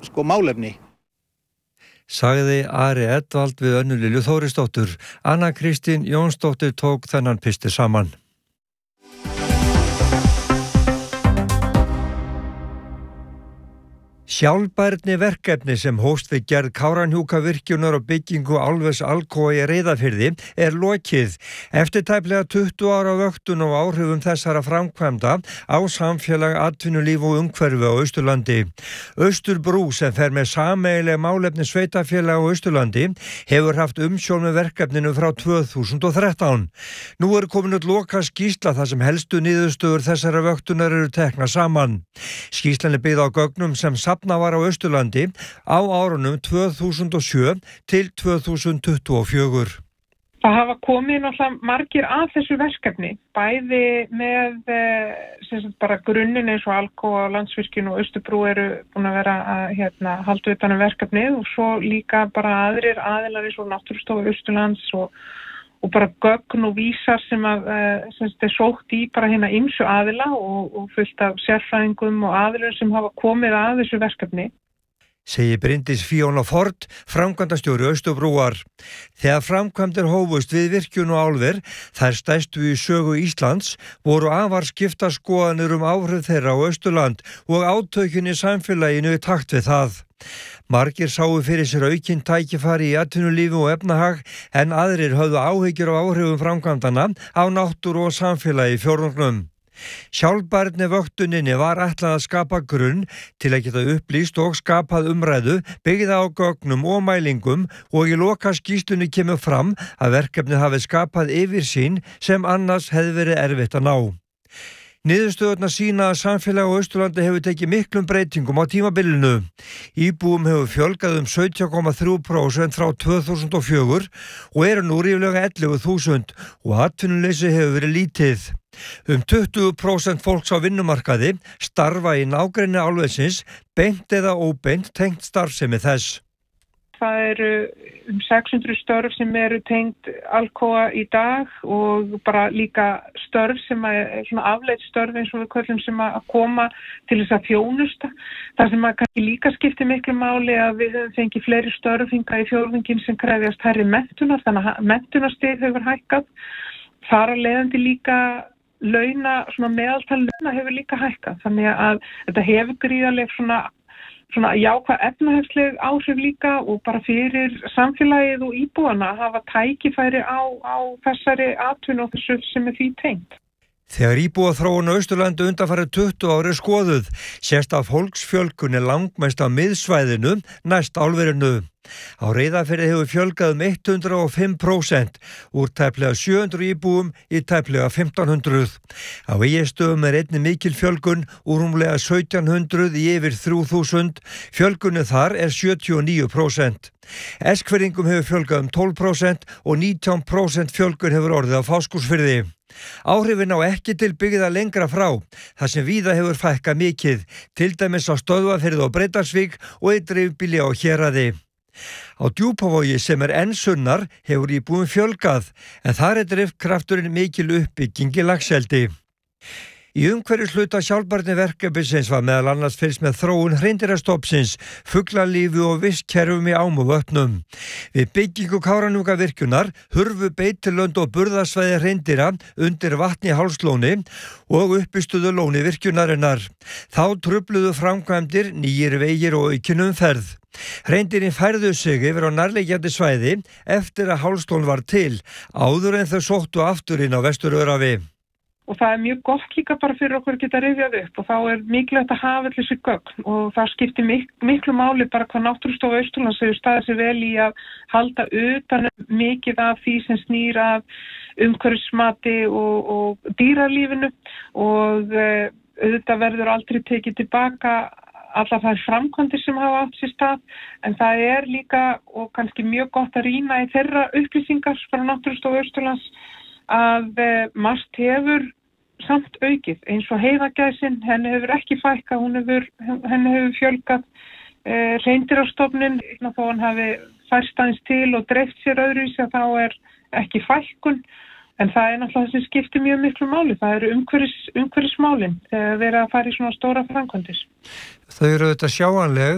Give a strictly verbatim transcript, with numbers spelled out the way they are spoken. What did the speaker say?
sko málefni. Sagði Ari Edvald við Önnu Lilju Þórisdóttur. Anna Kristín Jónsdóttir tók þennan pistil saman. Sjálfbærni verkefni sem hófst við gerð Kárahnjúkavirkjunar og byggingu álvers Alcoa í Reyðarfirði er lokið. Eftir tæplega tuttugu ára vöktun og áhrifum þessara framkvæmda á samfélag, atvinnulíf og umhverfi á Austurlandi. Austurbrú sem fer með sameiginleg málefni sveitarfélaga á Austurlandi hefur haft umsjón með verkefninu frá tvö þúsund og þrettán. Nú er komin út loka skýrsla þar sem helstu niðurstöður þessara vöktunar eru teknar saman. Skýrslan er byggð á gögnum sem safnað var á Austurlandi á árunum tvö þúsund og sjö til tvö þúsund tuttugu og fjögur. Það hafa komið náttúrulega margir að þessu verkefni, bæði með sem sagt, bara grunninn eins og Alcoa, Landsvirkjun og Austurbrú eru búin að vera að hérna, halda utan um verkefnið og svo líka bara aðrir aðilar eins og Náttúrustofa Austurlands og og bara gögn og vísar sem að sem er sótt í bara hérna ýmsu aðila og, og fullt af sérfræðingum og aðilum sem hafa komið að þessu verkefni. Segir Bryndís Fíona Ford, framkvæmdastjóri Austurbrúar. Þegar framkvæmdir hófust við virkjun og álver, þær stærstu í sögu Íslands, voru afar skiptar skoðanir um áhrif þeirra á Austurland og átökin í samfélaginu í takt við það. Margir sáu fyrir sér aukinn tækifæri í atvinnulífi og efnahag en aðrir höfðu áhyggjur af áhrifum framkvæmdana á náttúru og samfélagi í fjórðungnum. Sjálfbærni vöktuninni var ætlað að skapa grunn til að geta upplýst og skapað umræðu byggða á gögnum og mælingum og í loka skýrslunni kemur fram að verkefnið hafi skapað yfirsýn sem annars hefði verið erfitt að ná. Niðurstöðurnar sýna að samfélag á Austurlandi hefur tekið miklum breytingum á tímabilinu. Íbúum hefur fjölgað um sautján komma þrjú prósent frá tvö þúsund og fjögur og eru nú ríflega ellefu þúsund og atvinnuleysi hefur verið lítið. Um tuttugu prósent fólks á vinnumarkaði starfa í nágrenni álversins, beint eða óbeint tengt starfsemi þess. Það eru um sex hundruð störf sem eru tengt Alcoa í dag og bara líka störf sem er svona afleidd störf eins og við köllum sem að koma til þess að þjónusta. Það sem að kannski líka skiptir miklu máli að við höfum fengið fleiri störf hingað í fjórðunginn sem krefjast hærri menntunar, þannig að menntunarstig hefur hækkað. Þar að leiðandi líka launa, svona meðaltal launa hefur líka hækkað. Þannig að þetta hefur gríðarleg svona svona jákvæð efnahagsleg áhrif líka og bara fyrir samfélagið og íbúana að hafa tækifæri á, á þessari atvinnu og þessu sem er því tengt. Þegar íbúaþróun á Austurlandi undanfarið tuttugu ári skoðuð, sést að fólksfjölgun er langmest á miðsvæðinu næst álverinu. Á Reyðarfirði hefur fjölgað um hundrað og fimm prósent, úr tæplega sjö hundruð íbúum í tæplega fimmtán hundruð. Á Egilsstöðum er einnig mikil fjölgun úr rúmlega sautján hundruð í yfir þrjú þúsund, fjölgunni þar er sjötíu og níu prósent. Eskfirðingum hefur fjölgað um tólf prósent og nítján prósent fjölgun hefur orðið á Fáskrúðsfirði. Áhrifin á ekki til byggða lengra frá, þar sem víða hefur fækkað mikið, til dæmis á Stöðvarfirði og Breiðdalsvík og í dreifbýli á Héraði. Á Djúpavogi sem er enn sunnar hefur íbúum fjölgað, en þar er driftkrafturinn mikil uppbygging í laxeldi. Í umhverfishluta sjálfbærni verkefnisins var meðal annars fylgst með þróun hreindýrastofnsins, fuglalífi og vistkerfum í ám og vötnum. Við byggingu Kárahnjúkavirkjunar hurfu beitilönd og burðarsvæði hreindýra undir vatni Hálslóni og uppistuðu lóni virkjunarinnar. Þá trufluðu framkvæmdir, nýjir vegir og aukin umferð. Hreindýrin færðu sig yfir á nærliggjandi svæði eftir að Hálslón var til, áður en þau sóttu aftur inn á Vesturörafi. Og það er mjög gott líka bara fyrir okkur að geta rifjað upp og þá er mikilvægt að hafa allir þessi gögn og það skiptir mik miklu máli bara hvað Náttúrustofa Austurlands hefur staðið sig vel í að halda utan mikið af því sem snýr af umhverfismati og, og dýralífinu og e, auðvitað verður aldrei tekið tilbaka allar þær framkvæmdir sem hafa átt sér stað en það er líka og kannski mjög gott að rýna í þeirra upplýsingar frá Náttúrustofa Austurlands að e, margt hefur samt aukið eins og heiðagæsin, henni hefur ekki fækkað, hún hefur, henni hefur fjölgað e, hreindýrastofninn, þó hann hafi færst aðeins til og dreift sér öðruvísi að þá er ekki fækkun, en það er náttúrulega það sem skiptir mjög miklu máli, það eru umhverfis, umhverfismálin þegar verið að fara í svona stóra framkvæmdir. Þau eru þetta sjáanleg,